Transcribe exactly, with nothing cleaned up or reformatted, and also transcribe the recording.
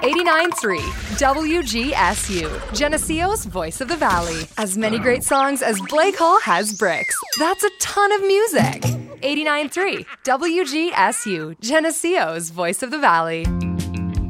eighty-nine point three W G S U, Geneseo's Voice of the Valley. As many great songs as Blake Hall has bricks. That's a ton of music. eighty-nine point three W G S U, Geneseo's Voice of the Valley.